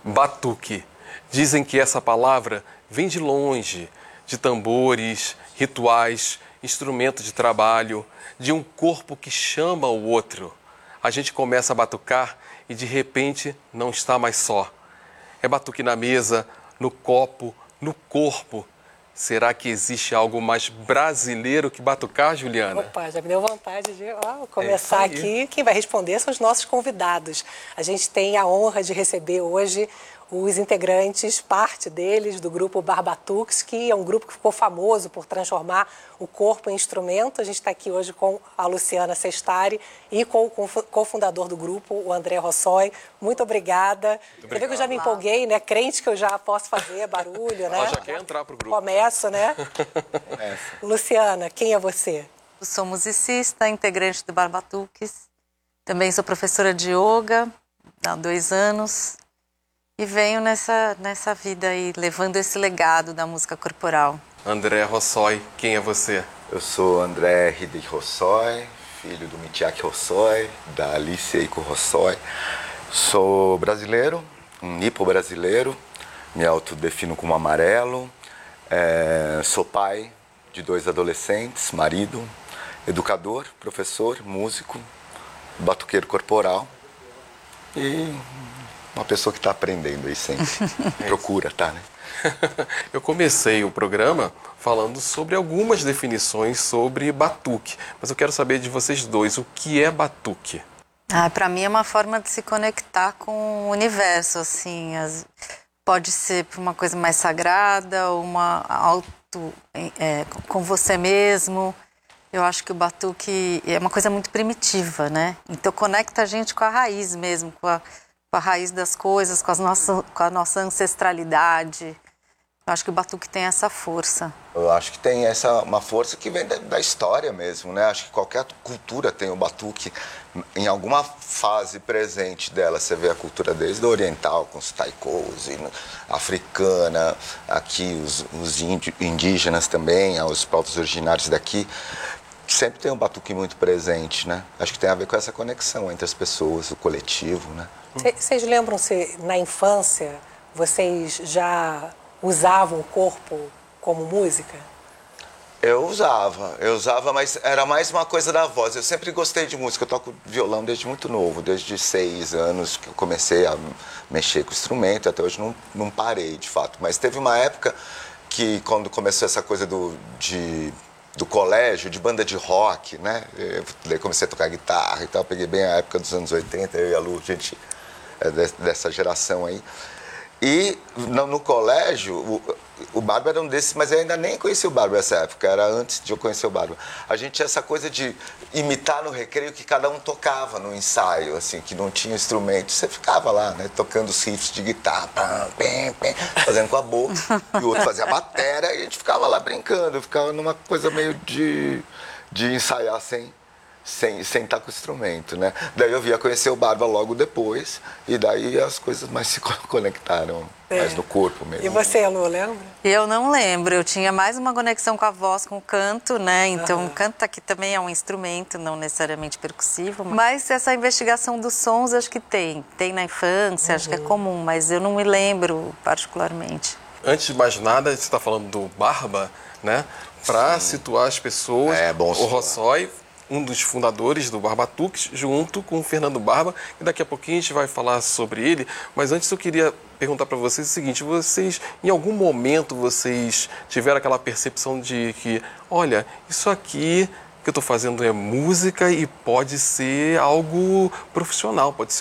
Batuque. Dizem que essa palavra vem de longe, de tambores, rituais, instrumento de trabalho, de um corpo que chama o outro. A gente começa a batucar e de repente não está mais só. É batuque na mesa, no copo, no corpo. Será que existe algo mais brasileiro que batucar, Juliana? Opa, já me deu vontade de começar aqui. Quem vai responder são os nossos convidados. A gente tem a honra de receber hoje os integrantes, parte deles, do grupo Barbatuques, que é um grupo que ficou famoso por transformar o corpo em instrumento. A gente está aqui hoje com a Luciana Sestari e com o cofundador do grupo, o André Rossoi. Muito obrigada. Você vê que eu já me empolguei, né? Crente que eu já posso fazer barulho, né? Ela já quer entrar pro grupo. Começo, né? Luciana, quem é você? Eu sou musicista, integrante do Barbatuques. Também sou professora de yoga há 2 anos. E venho nessa vida aí, levando esse legado da música corporal. André Rossoi, quem é você? Eu sou André Hideki Rossoi, filho do Mitiak Rossoi, da Alice Eiko Rossoi. Sou brasileiro, um nipo brasileiro, me autodefino como amarelo. Sou pai de 2 adolescentes, marido, educador, professor, músico, batuqueiro corporal e uma pessoa que está aprendendo aí sempre. Procura, tá, né? Eu comecei o programa falando sobre algumas definições sobre batuque, mas eu quero saber de vocês dois, o que é batuque? Para mim é uma forma de se conectar com o universo, assim. Pode ser uma coisa mais sagrada, com você mesmo. Eu acho que o batuque é uma coisa muito primitiva, né? Então conecta a gente com a raiz mesmo, com a raiz das coisas, com a nossa ancestralidade. Eu acho que o batuque tem essa força. Eu acho que tem uma força que vem da história mesmo, né? Acho que qualquer cultura tem o batuque em alguma fase presente dela. Você vê a cultura desde a oriental, com os taikos, africana, aqui os indígenas também, os povos originários daqui. Sempre tem um batuque muito presente, né? Acho que tem a ver com essa conexão entre as pessoas, o coletivo, né? Vocês lembram se na infância vocês já usavam o corpo como música? Eu usava, mas era mais uma coisa da voz. Eu sempre gostei de música, eu toco violão desde muito novo, desde 6 anos que eu comecei a mexer com o instrumento, até hoje não parei, de fato. Mas teve uma época que, quando começou essa coisa do colégio, de banda de rock, né? Daí comecei a tocar guitarra e tal, peguei bem a época dos anos 80, eu e a Lu, gente dessa geração aí. E no colégio, o Barba era um desses, mas eu ainda nem conhecia o Barba nessa época, era antes de eu conhecer o Barba. A gente tinha essa coisa de imitar no recreio que cada um tocava no ensaio, assim, que não tinha instrumento. Você ficava lá, né, tocando os riffs de guitarra, fazendo com a boca, e o outro fazia a bateria, e a gente ficava lá brincando, ficava numa coisa meio de ensaiar sem estar com o instrumento, né? Daí eu via conhecer o Barba logo depois, e daí as coisas mais se conectaram, mais no corpo mesmo. E você, Lu, lembra? Eu não lembro, eu tinha mais uma conexão com a voz, com o canto, né? Então o canto aqui também é um instrumento, não necessariamente percussivo, mas essa investigação dos sons acho que tem na infância, acho que é comum, mas eu não me lembro particularmente. Antes de mais nada, você está falando do Barba, né? Para situar as pessoas, o Rossoi, um dos fundadores do Barbatuques, junto com o Fernando Barba, e daqui a pouquinho a gente vai falar sobre ele, mas antes eu queria perguntar para vocês o seguinte, vocês, em algum momento, vocês tiveram aquela percepção de que, olha, isso aqui que eu estou fazendo é música e pode ser algo profissional, pode